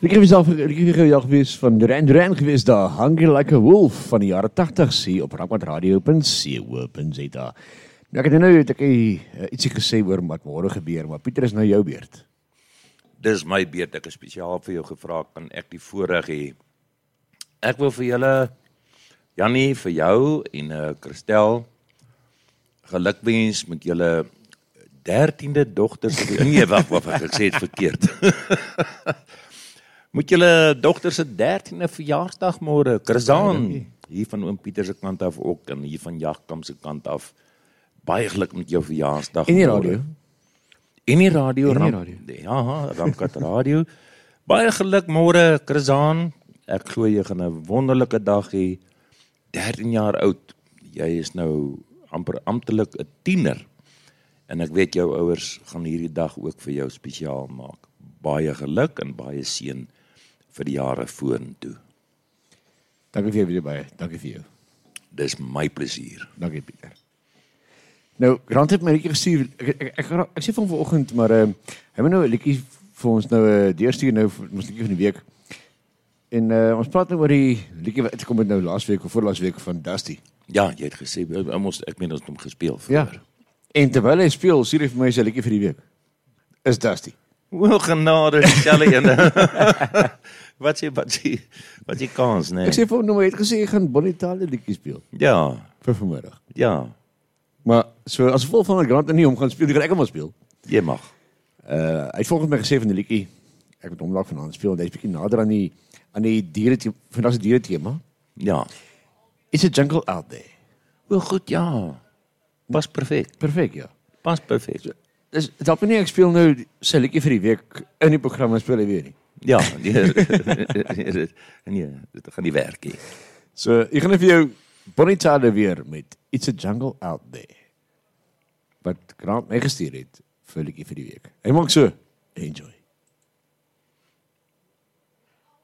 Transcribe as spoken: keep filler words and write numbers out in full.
Liedjie was al liedjie gewees van Duran Duran gewees daar, Hungry Like a Wolf van die jare tachtig hier op randwatradio punt co punt za. Nou ek het nou het ek uh, ietsie gesê oor wat môre gebeur, maar Pieter is nou jou beurt. Dis my beurt, ek is spesiaal vir jou gevra, kan ek die voorreg hê. Ek wil vir julle, Jannie, vir jou en uh, Christel, gelukwens met julle dertiende dogters, nee, wag, wag, wag, ek sê het verkeerd. Moet julle dogter se dertiende verjaarsdag môre, Chrisaan, hier van oom Pieter se kant af ook, en hier van Jagkamp se kant af, baie geluk met jou verjaarsdag. En die radio. En die radio. En die Ram, radio. Ja, Ramkat Radio. Baie geluk môre, Chrisaan, ek glo jy gaan 'n wonderlike dag hê, dertien jaar oud, jy is nou amper amptelik 'n tiener, en ek weet jou ouers gaan hierdie dag ook vir jou spesiaal maak. Baie geluk en baie seën vir die jare vorentoe. Dankie vir jou baie, dankie vir jou. Dis my plesier. Dankie Pieter. Nou, Grant het my 'n liedjie gestuur, ek, ek, ek, ek, ek sê van vanoggend, maar uh, hy moet nou 'n liedjie vir ons nou uh, deurstuur nou, vir ons liedjie van die week. En uh, ons praat nou oor die liedjie wat kom het nou laas week of voorlaas week van Dusty. Ja, jy het gesê, ons, ek meen ons het hom gespeel vir. Ja, en terwyl hy speel, stuur hy vir my sy liedjie vir die week. Is Dusty. Wel genade, dieselfde ene. Wat sê, wat sê, wat sê kans, nee. Ek sê vir hom, nou, hy het gesê, hy gaan Bonnie Tyler liedjie speel. Ja. Vir vanmiddag. Ja. Maar, so, as gevolg van dat Grant en nie om gaan speel, die gaan ek hom speel. Jy mag. Uh, hy het volgens my gesê van die liedjie, ek moet hom laat vanaand speel, hy is bietjie nader aan die, aan die diere, vandag die diere thema. Ja. It's a jungle out there. Wel goed, ja. Pas perfect. Perfect, ja. Pas perfect. So, dus het help nie, ek speel nou sy liedjie vir die week in die program en speel hy weer nie. Ja, nee, nee, dit gaan nie werk nie. So, ek gaan vir jou Bonnie Tyler weer met It's a Jungle Out There. Wat Grant my gestuur het vir liedjie vir die week. Hy maak so, enjoy.